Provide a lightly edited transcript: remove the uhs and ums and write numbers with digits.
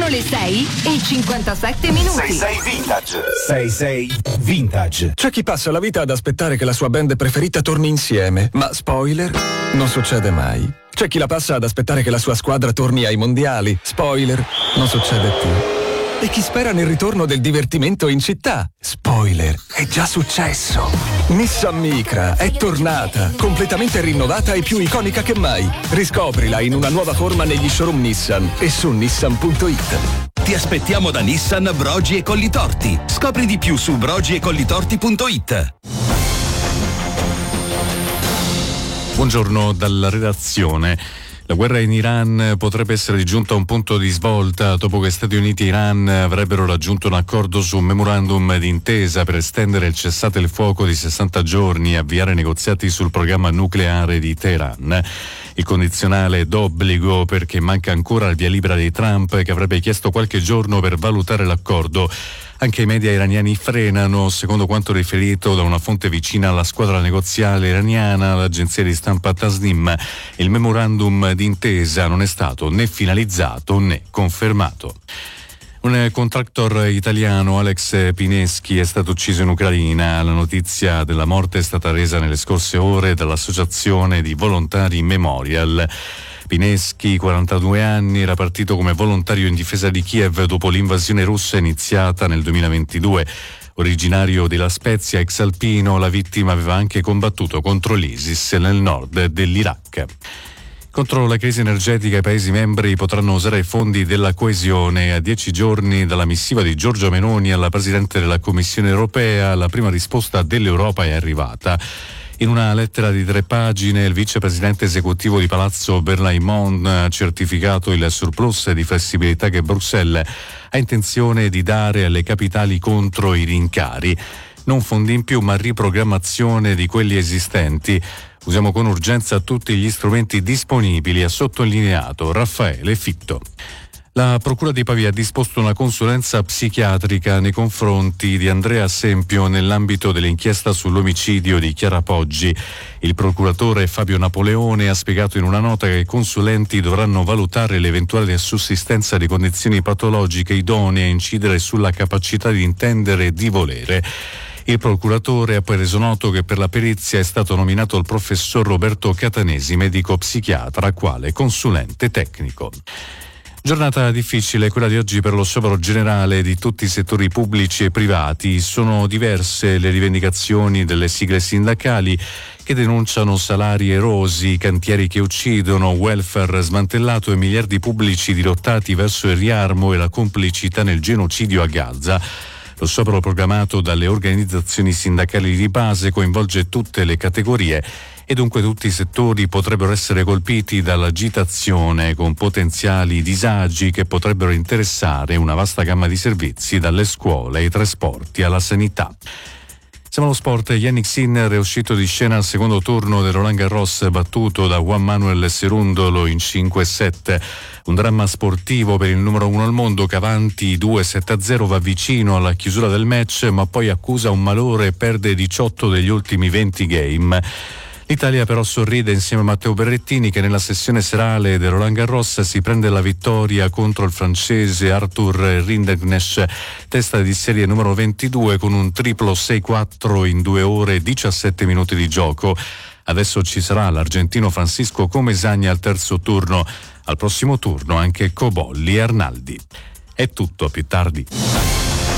Sono le 6:57. 66 Vintage. 66 Vintage. C'è chi passa la vita ad aspettare che la sua band preferita torni insieme, ma spoiler, non succede mai. C'è chi la passa ad aspettare che la sua squadra torni ai mondiali, spoiler, non succede più. E chi spera nel ritorno del divertimento in città, spoiler, è già successo. Nissan Micra è tornata, completamente rinnovata e più iconica che mai. Riscoprila in una nuova forma negli showroom Nissan e su nissan.it. Ti aspettiamo da Nissan Brogi e Collitorti. Scopri di più su brogiecolltorti.it. Buongiorno dalla redazione. La guerra in Iran potrebbe essere giunta a un punto di svolta dopo che Stati Uniti e Iran avrebbero raggiunto un accordo su un memorandum d'intesa per estendere il cessate il fuoco di 60 giorni e avviare negoziati sul programma nucleare di Teheran. Il condizionale è d'obbligo perché manca ancora il via libera di Trump, che avrebbe chiesto qualche giorno per valutare l'accordo. Anche i media iraniani frenano, secondo quanto riferito da una fonte vicina alla squadra negoziale iraniana, l'agenzia di stampa Tasnim. Il memorandum d'intesa non è stato né finalizzato né confermato. Un contractor italiano, Alex Pineschi, è stato ucciso in Ucraina. La notizia della morte è stata resa nelle scorse ore dall'associazione di volontari Memorial. Pineschi, 42 anni, era partito come volontario in difesa di Kiev dopo l'invasione russa iniziata nel 2022. Originario della Spezia, ex alpino, la vittima aveva anche combattuto contro l'ISIS nel nord dell'Iraq. Contro la crisi energetica i Paesi membri potranno usare i fondi della coesione. A 10 giorni dalla missiva di Giorgia Meloni alla Presidente della Commissione europea, la prima risposta dell'Europa è arrivata. In una lettera di 3 pagine il vicepresidente esecutivo di Palazzo Berlaymont ha certificato il surplus di flessibilità che Bruxelles ha intenzione di dare alle capitali contro i rincari. Non fondi in più, ma riprogrammazione di quelli esistenti. Usiamo con urgenza tutti gli strumenti disponibili, ha sottolineato Raffaele Fitto. La Procura di Pavia ha disposto una consulenza psichiatrica nei confronti di Andrea Sempio nell'ambito dell'inchiesta sull'omicidio di Chiara Poggi. Il procuratore Fabio Napoleone ha spiegato in una nota che i consulenti dovranno valutare l'eventuale sussistenza di condizioni patologiche idonee a incidere sulla capacità di intendere e di volere. Il procuratore ha poi reso noto che per la perizia è stato nominato il professor Roberto Catanesi, medico psichiatra, quale consulente tecnico. Giornata difficile quella di oggi per lo sciopero generale di tutti i settori pubblici e privati. Sono diverse le rivendicazioni delle sigle sindacali che denunciano salari erosi, cantieri che uccidono, welfare smantellato e miliardi pubblici dirottati verso il riarmo e la complicità nel genocidio a Gaza. Lo sciopero programmato dalle organizzazioni sindacali di base coinvolge tutte le categorie e dunque tutti i settori potrebbero essere colpiti dall'agitazione, con potenziali disagi che potrebbero interessare una vasta gamma di servizi, dalle scuole ai trasporti alla sanità. Siamo allo sport. Yannick Sinner è uscito di scena al secondo turno del Roland Garros, battuto da Juan Manuel Cerundolo in 5-7. Un dramma sportivo per il numero 1 al mondo, che avanti 2-7-0 va vicino alla chiusura del match, ma poi accusa un malore e perde 18 degli ultimi 20 game. L'Italia però sorride insieme a Matteo Berrettini, che nella sessione serale del Roland Garros si prende la vittoria contro il francese Arthur Rinderknecht, testa di serie numero 22, con un triplo 6-4 in 2 ore e 17 minuti di gioco. Adesso ci sarà l'argentino Francisco Comesaña al terzo turno. Al prossimo turno anche Cobolli e Arnaldi. È tutto, a più tardi.